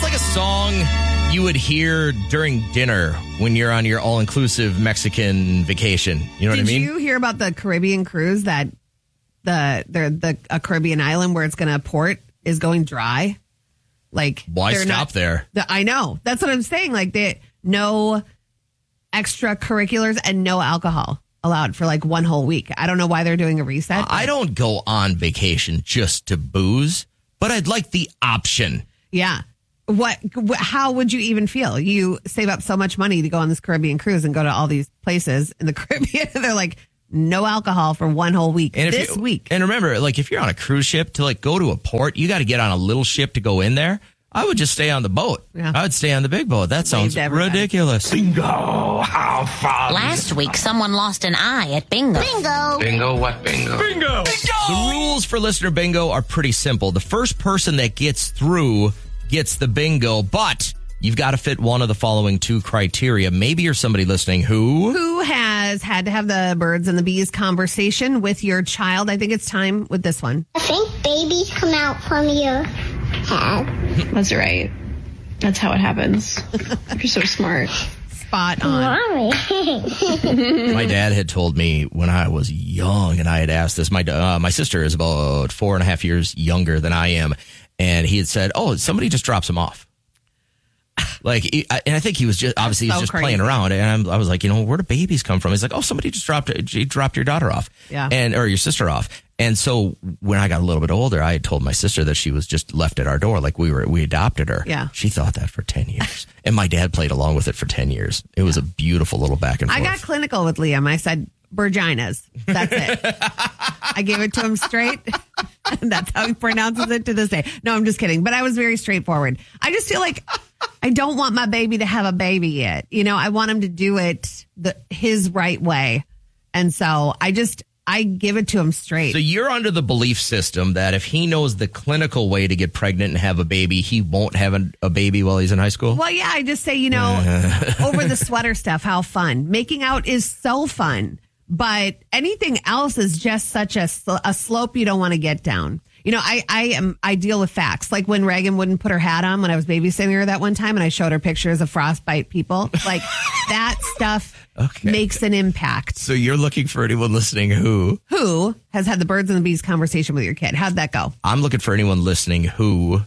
like a song you would hear during dinner when you're on your all-inclusive Mexican vacation. You know what I mean? Did you hear about the Caribbean cruise that a Caribbean island where it's going to port is going dry? Like, why stop there? I know. That's what I'm saying. Like, no extracurriculars and no alcohol allowed for like one whole week. I don't know why they're doing a reset. I don't go on vacation just to booze, but I'd like the option. Yeah. How would you even feel? You save up so much money to go on this Caribbean cruise and go to all these places in the Caribbean. They're like, no alcohol for one whole week this week. And remember, like, if you're on a cruise ship to like go to a port, you got to get on a little ship to go in there. I would just stay on the boat. Yeah. I would stay on the big boat. That sounds ridiculous. Bingo! How fun! Last week, someone lost an eye at bingo. Bingo! Bingo what bingo? Bingo! The rules for listener bingo are pretty simple. The first person that gets through gets the bingo, but you've got to fit one of the following two criteria. Maybe you're somebody listening who has had to have the birds and the bees conversation with your child. I think it's time with this one. I think babies come out from your head. That's right. That's how it happens. You're so smart. Spot on. Mommy. My dad had told me when I was young, and I had asked this. My sister is about 4.5 years younger than I am, and he had said, "Oh, somebody just drops him off." Like, and I think he was just obviously he's just crazy. Playing around, and I was like, where do babies come from? He's like, "Oh, somebody just dropped your daughter off, or your sister off." And so when I got a little bit older, I had told my sister that she was just left at our door, like we adopted her. Yeah, she thought that for 10 years, and my dad played along with it for 10 years. It was a beautiful little back and forth. I got clinical with Liam. I said, "Virginas." That's it. I gave it to him straight. And that's how he pronounces it to this day. No, I'm just kidding. But I was very straightforward. I just feel like I don't want my baby to have a baby yet. I want him to do it his right way. And so I give it to him straight. So you're under the belief system that if he knows the clinical way to get pregnant and have a baby, he won't have a baby while he's in high school? Well, yeah, I just say, over the sweater stuff, how fun. Making out is so fun. But anything else is just such a slope you don't want to get down. I deal with facts. Like when Reagan wouldn't put her hat on when I was babysitting her that one time and I showed her pictures of frostbite people. Like that stuff makes an impact. So you're looking for anyone listening who has had the birds and the bees conversation with your kid. How'd that go? I'm looking for anyone listening who...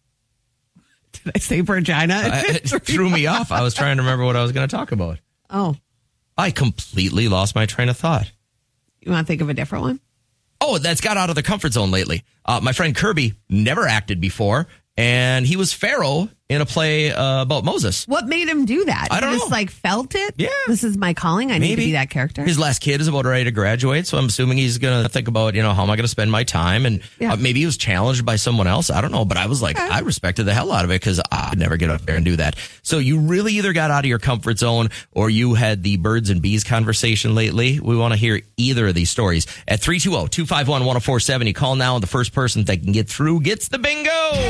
Did I say Virginia? It threw me off. I was trying to remember what I was going to talk about. Oh. I completely lost my train of thought. You want to think of a different one? Oh, that's got out of their comfort zone lately. My friend Kirby never acted before, and he was Pharaoh in a play about Moses. What made him do that? I don't know. He just felt it? Yeah. This is my calling. I need to be that character. His last kid is about ready to graduate, so I'm assuming he's going to think about, how am I going to spend my time? And maybe he was challenged by someone else. I don't know, but I was like, I respected the hell out of it because I would never get up there and do that. So you really either got out of your comfort zone or you had the birds and bees conversation lately. We want to hear either of these stories. At 320-251-1047, call now, and the first person that can get through gets the bingo.